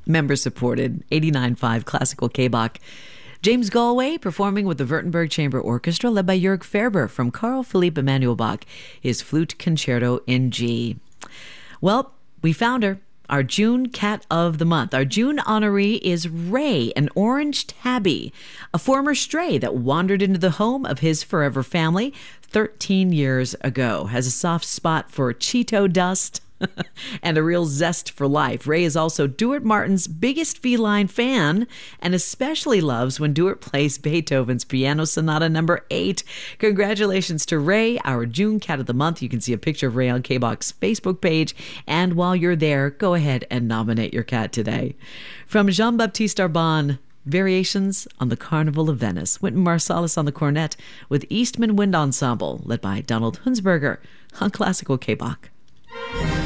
member-supported 89.5 Classical K-Bach. James Galway performing with the Württemberg Chamber Orchestra led by Jörg Ferber from Carl Philipp Emanuel Bach, his Flute Concerto in G. Well, we found her. Our June Cat of the Month. Our June honoree is Ray, an orange tabby, a former stray that wandered into the home of his forever family 13 years ago. Has a soft spot for Cheeto dust and a real zest for life. Ray is also Duart Martin's biggest feline fan and especially loves when Duart plays Beethoven's Piano Sonata No. 8. Congratulations to Ray, our June Cat of the Month. You can see a picture of Ray on K-Bach's Facebook page. And while you're there, go ahead and nominate your cat today. From Jean-Baptiste Arbonne, Variations on the Carnival of Venice. Wynton Marsalis on the cornet with Eastman Wind Ensemble, led by Donald Hunsberger on Classical K-Bach.